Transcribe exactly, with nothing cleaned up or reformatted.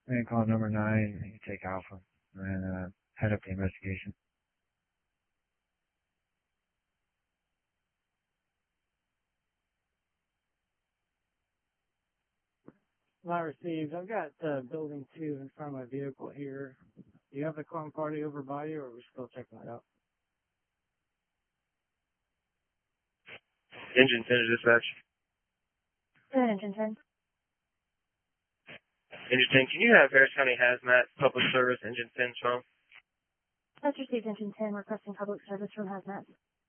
And call number nine and you take Alpha and uh, head up the investigation. Not received. I've got uh, building two in front of my vehicle here. Do you have the clone party over by you, or are we still checking that out? Engine ten to dispatch. Good, Engine ten. Engine ten, can you have Harris County Hazmat Public Service Engine ten's phone? That's received, Engine ten, requesting public service from Hazmat.